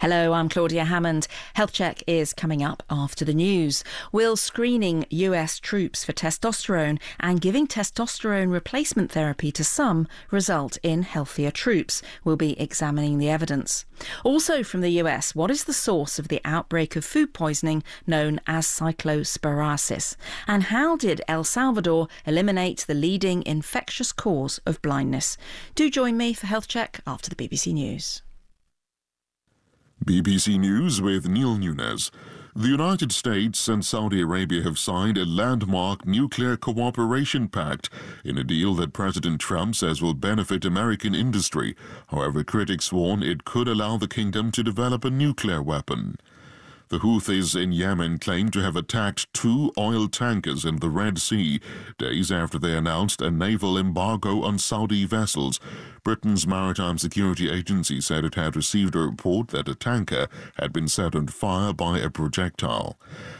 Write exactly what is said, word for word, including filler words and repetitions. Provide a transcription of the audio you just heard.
Hello, I'm Claudia Hammond. Health Check is coming up after the news. Will screening U S troops for testosterone and giving testosterone replacement therapy to some result in healthier troops? We'll be examining the evidence. Also from the U S, what is the source of the outbreak of food poisoning known as cyclosporiasis? And how did El Salvador eliminate the leading infectious cause of blindness? Do join me for Health Check after the B B C News. B B C News with Neil Nunes. The United States and Saudi Arabia have signed a landmark nuclear cooperation pact in a deal that President Trump says will benefit American industry. However, critics warn it could allow the kingdom to develop a nuclear weapon. The Houthis in Yemen claim to have attacked two oil tankers in the Red Sea, days after they announced a naval embargo on Saudi vessels. Britain's Maritime Security Agency said it had received a report that a tanker had been set on fire by a projectile.